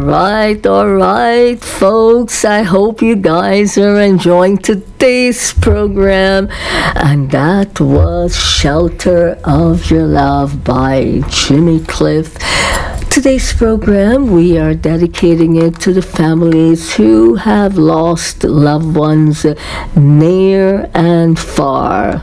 All right, folks. I hope you guys are enjoying today's program. And that was Shelter of Your Love by Jimmy Cliff. Today's program, we are dedicating it to the families who have lost loved ones near and far.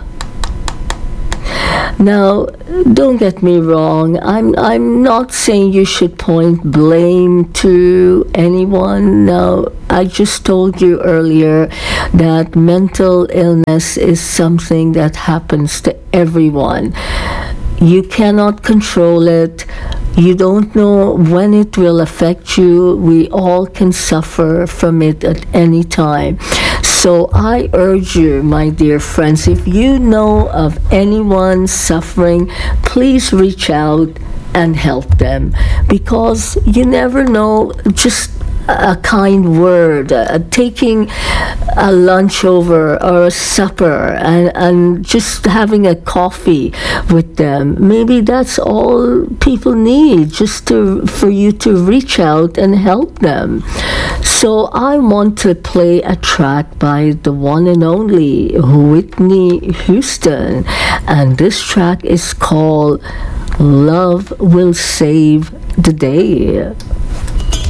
Now, don't get me wrong. I'm not saying you should point blame to anyone. Now, I just told you earlier that mental illness is something that happens to everyone. You cannot control it. You don't know when it will affect you. We all can suffer from it at any time. So I urge you, my dear friends, if you know of anyone suffering, please reach out and help them, because you never know, just a kind word, taking a lunch over or a supper, and just having a coffee with them. Maybe that's all people need, just for you to reach out and help them. So I want to play a track by the one and only Whitney Houston, and this track is called Love Will Save the Day.